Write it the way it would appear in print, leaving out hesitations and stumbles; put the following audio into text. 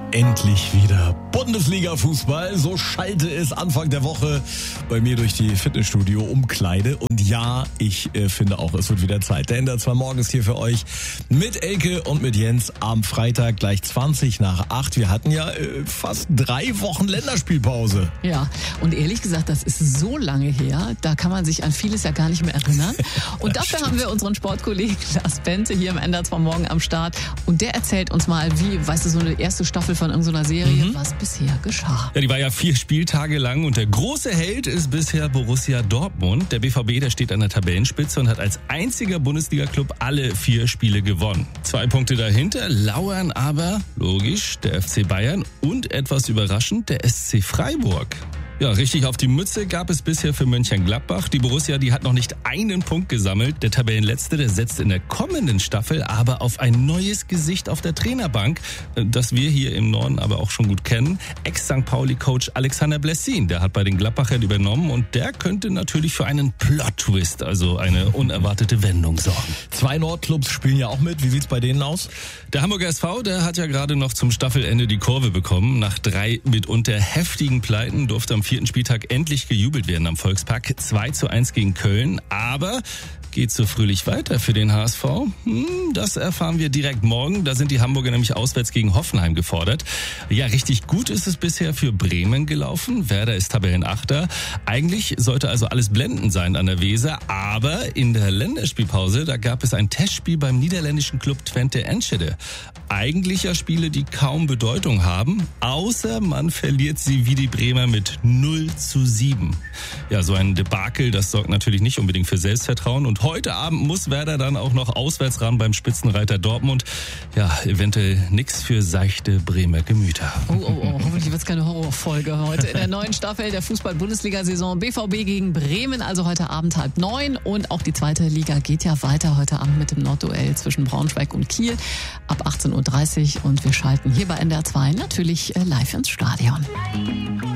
Endlich wieder Bundesliga-Fußball. So schallte es Anfang der Woche bei mir durch die Fitnessstudio-Umkleide. Und ja, ich finde auch, es wird wieder Zeit. Der NDR 2 Morgen ist hier für euch mit Elke und mit Jens am Freitag gleich 20:08. Wir hatten ja fast 3 Wochen Länderspielpause. Ja, und ehrlich gesagt, das ist so lange her, da kann man sich an vieles ja gar nicht mehr erinnern. Und dafür haben wir unseren Sportkollegen Lars Bente hier im NDR 2 Morgen am Start. Und der erzählt uns mal, wie, weißt du, so eine erste Staffel von irgendeiner Serie, was bisher geschah. Ja, die war ja 4 Spieltage lang und der große Held ist bisher Borussia Dortmund. Der BVB, der steht an der Tabellenspitze und hat als einziger Bundesliga-Club alle 4 Spiele gewonnen. 2 Punkte dahinter lauern aber, logisch, der FC Bayern und etwas überraschend der SC Freiburg. Ja, richtig auf die Mütze gab es bisher für Mönchengladbach. Die Borussia, die hat noch nicht einen Punkt gesammelt. Der Tabellenletzte, der setzt in der kommenden Staffel aber auf ein neues Gesicht auf der Trainerbank, das wir hier im Norden aber auch schon gut kennen. Ex-St. Pauli-Coach Alexander Blessin, der hat bei den Gladbachern übernommen und der könnte natürlich für einen Plot-Twist, also eine unerwartete Wendung sorgen. 2 Nordclubs spielen ja auch mit. Wie sieht's bei denen aus? Der Hamburger SV, der hat ja gerade noch zum Staffelende die Kurve bekommen. Nach 3 mitunter heftigen Pleiten durfte am 4. Spieltag endlich gejubelt werden am Volkspark. 2:1 gegen Köln. Aber geht so fröhlich weiter für den HSV? Das erfahren wir direkt morgen. Da sind die Hamburger nämlich auswärts gegen Hoffenheim gefordert. Ja, richtig gut ist es bisher für Bremen gelaufen. Werder ist Tabellenachter. Eigentlich sollte also alles blendend sein an der Weser. Aber in der Länderspielpause, da gab es ein Testspiel beim niederländischen Club Twente Enschede. Eigentlich ja Spiele, die kaum Bedeutung haben, außer man verliert sie wie die Bremer mit 0:7. Ja, so ein Debakel, das sorgt natürlich nicht unbedingt für Selbstvertrauen. Und heute Abend muss Werder dann auch noch auswärts ran beim Spitzenreiter Dortmund. Ja, eventuell nix für seichte Bremer Gemüter. Oh, hoffentlich wird's keine Horrorfolge heute in der neuen Staffel der Fußball-Bundesliga-Saison. BVB gegen Bremen, also heute Abend 8:30. Und auch die 2. Liga geht ja weiter heute Abend mit dem Nordduell zwischen Braunschweig und Kiel ab 18:30 Uhr. Und wir schalten hier bei NDR 2 natürlich live ins Stadion.